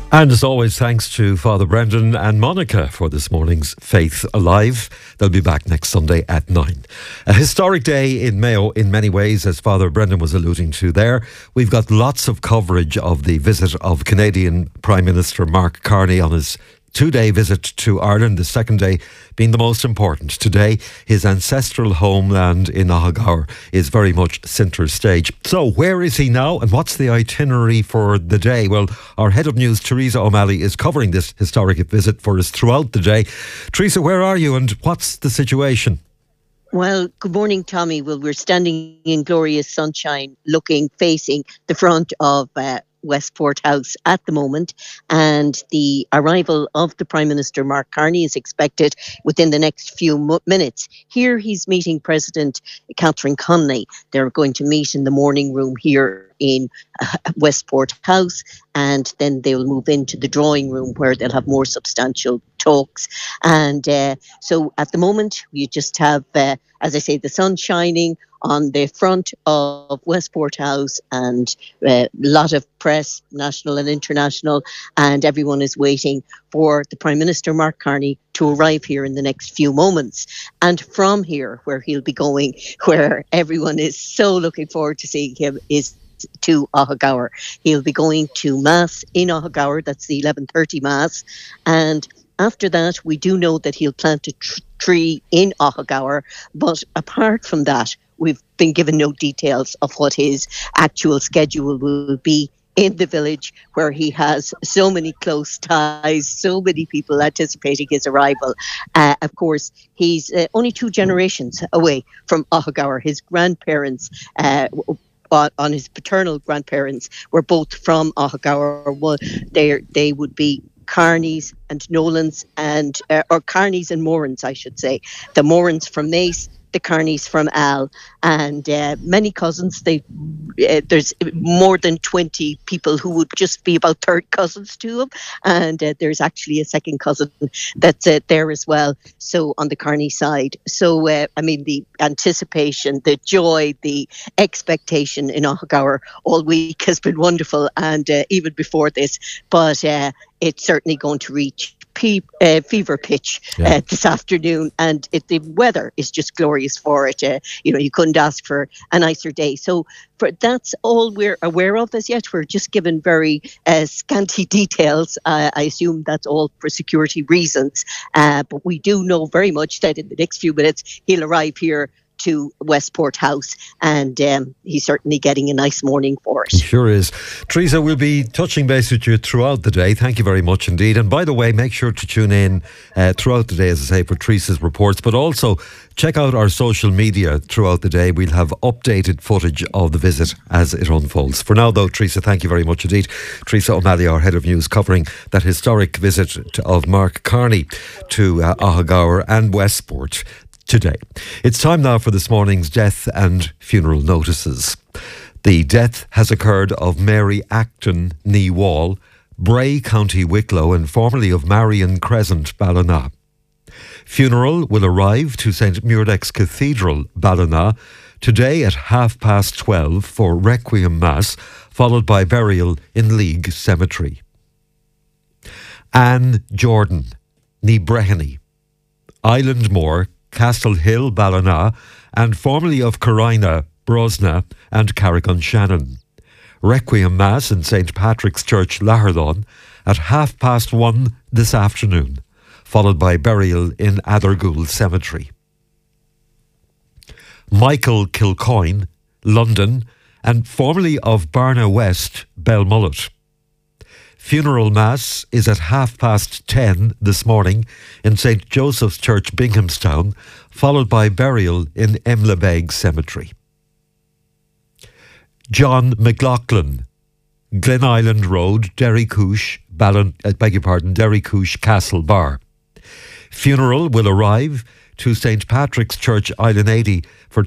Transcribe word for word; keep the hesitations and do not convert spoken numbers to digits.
And as always, thanks to Father Brendan and Monica for this morning's Faith Alive. They'll be back next Sunday at nine. A historic day in Mayo in many ways, as Father Brendan was alluding to there. We've got lots of coverage of the visit of Canadian Prime Minister Mark Carney on his two-day visit to Ireland, the second day being the most important. Today, his ancestral homeland in Ahagour is very much centre stage. So, where is he now and what's the itinerary for the day? Well, our head of news, Teresa O'Malley, is covering this historic visit for us throughout the day. Teresa, where are you and what's the situation? Well, good morning, Tommy. Well, we're standing in glorious sunshine, looking, facing the front of uh, Westport House at the moment, and the arrival of the Prime Minister Mark Carney is expected within the next few mo- minutes. Here he's meeting President Catherine Connolly. They're going to meet in the morning room here in uh, Westport House, and then they'll move into the drawing room where they'll have more substantial talks. And uh, so at the moment we just have, uh, as I say, the sun shining on the front of Westport House, and a uh, lot of press, national and international, and everyone is waiting for the Prime Minister Mark Carney to arrive here in the next few moments. And from here, where he'll be going, where everyone is so looking forward to seeing him, is to Ahagour. He'll be going to Mass in Ahagour. That's the eleven thirty Mass. And after that, we do know that he'll plant a tr- tree in Ahagour. But apart from that, we've been given no details of what his actual schedule will be in the village, where he has so many close ties, so many people anticipating his arrival. Uh, of course, he's uh, only two generations away from Ahagour. His grandparents, uh, on, on his paternal grandparents, were both from Ahagour. Well, they they would be Carneys and Nolans, and uh, or Carneys and Morans, I should say. The Morans from Naas, the Carneys from Al, and uh, many cousins. They uh, there's more than twenty people who would just be about third cousins to him, and uh, there's actually a second cousin that's uh, there as well. So on the Carney side, so uh, I mean the anticipation, the joy, the expectation in Ahagour all week has been wonderful, and uh, even before this, but uh, it's certainly going to reach Pe- uh, fever pitch yeah. uh, this afternoon, and it, the weather is just glorious for it. Uh, you know, you couldn't ask for a nicer day. So for, that's all we're aware of as yet. We're just given very uh, scanty details. Uh, I assume that's all for security reasons. Uh, but we do know very much that in the next few minutes he'll arrive here to Westport House, and um, he's certainly getting a nice morning for it. He sure is. Teresa, we'll be touching base with you throughout the day. Thank you very much indeed. And by the way, make sure to tune in uh, throughout the day, as I say, for Teresa's reports, but also check out our social media throughout the day. We'll have updated footage of the visit as it unfolds. For now, though, Teresa, thank you very much indeed. Teresa O'Malley, our head of news, covering that historic visit to, of Mark Carney to uh, Ahagour and Westport today. It's time now for this morning's death and funeral notices. The death has occurred of Mary Acton Nee Wall, Bray, County Wicklow, and formerly of Marion Crescent, Ballina. Funeral will arrive to Saint Muirlex Cathedral, Ballina, today at half past twelve for Requiem Mass, followed by burial in League Cemetery. Anne Jordan, Nee Breheny, Islandmore, Castle Hill, Ballina, and formerly of Corina, Brosna, and Carrick-on-Shannon. Requiem Mass in Saint Patrick's Church, Laherlawn, at half past one this afternoon, followed by burial in Athergould Cemetery. Michael Kilcoyne, London, and formerly of Barna West, Belmullet. Funeral Mass is at half past ten this morning in Saint Joseph's Church, Binghamstown, followed by burial in Emlabeg Cemetery. John McLaughlin, Glen Island Road, Derrycoosh, Ballin, uh, beg your pardon, Derrycoosh Castle Bar. Funeral will arrive to Saint Patrick's Church, Island eighty, for